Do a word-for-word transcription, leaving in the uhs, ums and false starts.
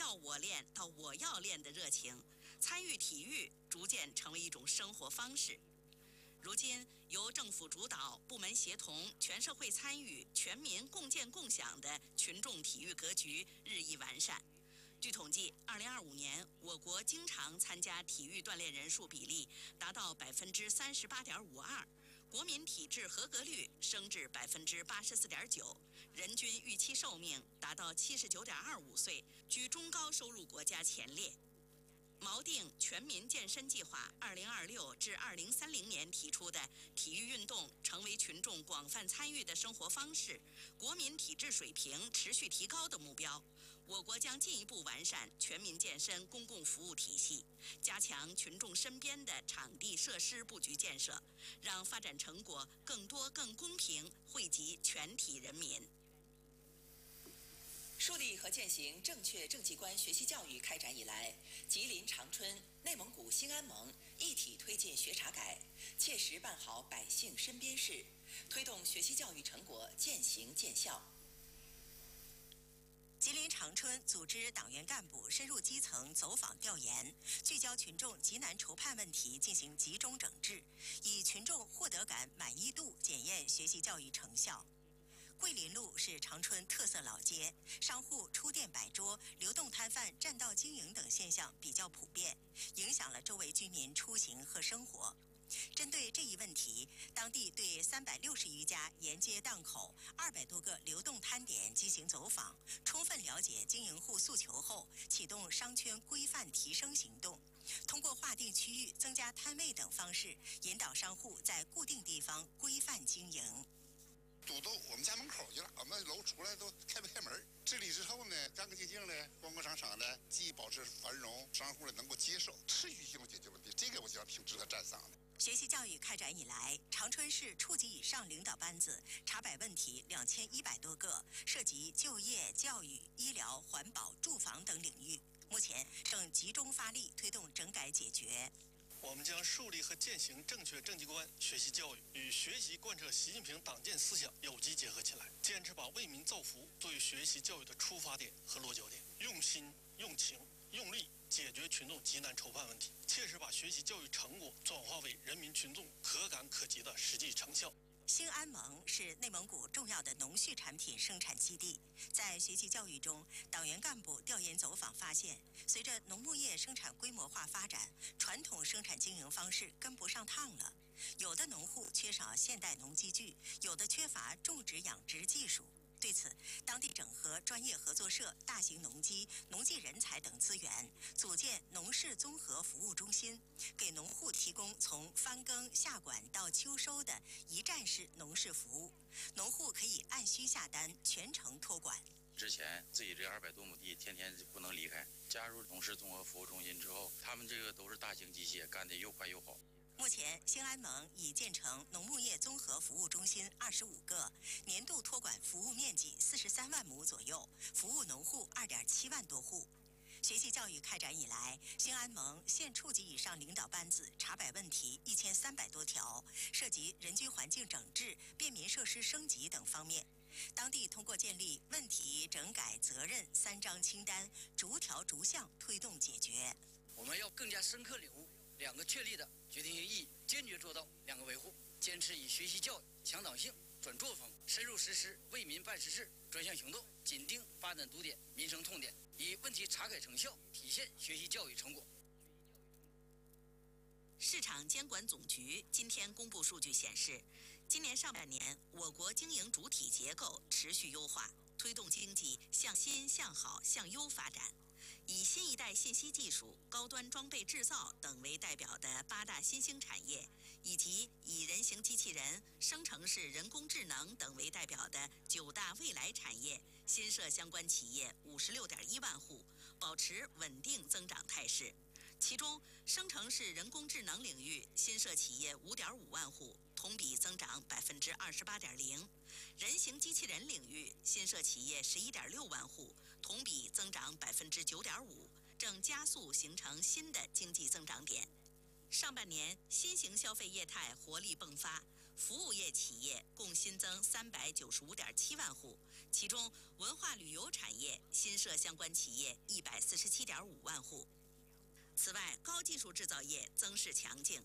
要我练到我要练的热情，参与体育逐渐成为一种生活方式。如今，由政府主导、部门协同、全社会参与、全民共建共享的群众体育格局日益完善。据统计，二零二五年我国经常参加体育锻炼人数比例达到百分之三十八点五二，国民体质合格率升至百分之八十四点九，人均预期寿命达到七十九点二五岁，居中高收入国家前列。锚定全民健身计划二零二六至二零三零年提出的体育运动成为群众广泛参与的生活方式，国民体质水平持续提高的目标，我国将进一步完善全民健身公共服务体系，加强群众身边的场地设施布局建设，让发展成果更多更公平惠及全体人民。 树立和践行正确政绩观学习教育开展以来，吉林长春、内蒙古兴安盟一体推进学查改，切实办好百姓身边事，推动学习教育成果渐行渐效。 吉林长春组织党员干部深入基层走访调研，聚焦群众急难愁盼问题进行集中整治，以群众获得感满意度检验学习教育成效。桂林路是长春特色老街，商户出店摆桌、流动摊贩占道经营等现象比较普遍，影响了周围居民出行和生活。针对这一问题，当地对三百六十余家沿街档口、二百多个流动摊点进行走访，充分了解经营户诉求后，启动商圈规范提升行动，通过划定区域、增加摊位等方式，引导商户在固定地方规范经营。 堵到我们家门口去了，我们楼出来都开不开门。治理之后呢，干干净净的、光光闪闪的，既保持繁荣，商户呢能够接受，持续性解决问题，这个我觉得挺值得赞赏的。 学习教育开展以来，长春市处级以上领导班子查摆问题两千一百多个，涉及就业、教育、医疗、环保、住房等领域。目前正集中发力推动整改解决。 我们将树立和践行正确政绩观学习教育与学习贯彻习近平党建思想有机结合起来，坚持把为民造福作为学习教育的出发点和落脚点，用心、用情、用力解决群众急难愁盼问题，切实把学习教育成果转化为人民群众可感可及的实际成效。 兴安盟是内蒙古重要的农畜产品生产基地，在学习教育中，党员干部调研走访发现，随着农牧业生产规模化发展，传统生产经营方式跟不上趟了。有的农户缺少现代农机具，有的缺乏种植养殖技术。对此，当地整合专业合作社、大型农机、农技人才等资源，组建农事综合服务中心，给农户提供从翻耕、下管到秋收的一站式农事服务。农户可以按需下单，全程托管。 之前自己这二百多亩地，天天不能离开。加入农事综合服务中心之后，他们这个都是大型机械，干得又快又好。 目前，兴安盟已建成农牧业综合服务中心二十五个，年度托管服务面积四十三万亩左右，服务农户二点七万多户。学习教育开展以来，兴安盟县处级以上领导班子查摆问题一千三百多条，涉及人居环境整治、便民设施升级等方面。当地通过建立问题整改责任三张清单，逐条逐项推动解决。 我们要更加深刻领悟两个确立的决定性意义，坚决做到两个维护，坚持以学习教育强党性转作风，深入实施为民办实事专项行动，紧盯发展堵点、民生痛点，以问题查改成效体现学习教育成果。 市场监管总局今天公布数据显示，今年上半年我国经营主体结构持续优化，推动经济向新、向好、向优发展。以新一代信息技术、高端装备制造等为代表的八大新兴产业，以及以人形机器人、生成式人工智能等为代表的九大未来产业，新设相关企业五十六点一万户，保持稳定增长态势。其中，生成式人工智能领域新设企业五点五万户，同比增长百分之二十八点零；人形机器人领域新设企业十一点六万户，同比增长百分之九点五，正加速形成新的经济增长点。上半年，新型消费业态活力迸发， 服务业企业共新增三百九十五点七万户，其中文化旅游产业新设相关企业一百四十七点五万户。此外，高技术制造业增势强劲，